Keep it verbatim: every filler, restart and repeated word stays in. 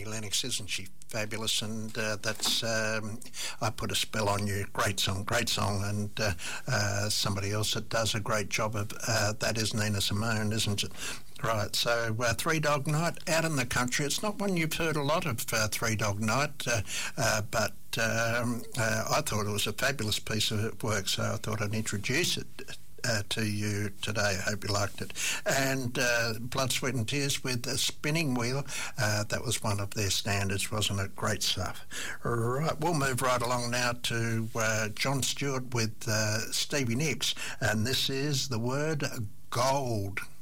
Lennox, isn't she fabulous? And uh, that's um, I Put a Spell on You. Great song, great song. And uh, uh, somebody else that does a great job of uh, that is Nina Simone, isn't it? Right, so uh, Three Dog Night, out in the country. It's not one you've heard a lot of, uh, Three Dog Night, uh, uh, but um, uh, I thought it was a fabulous piece of work, so I thought I'd introduce it Uh, to you today. I hope you liked it. And uh, Blood, Sweat and Tears with a Spinning Wheel. Uh, that was one of their standards, wasn't it? Great stuff. Right, we'll move right along now to uh, John Stewart with uh, Stevie Nicks. And this is the word gold.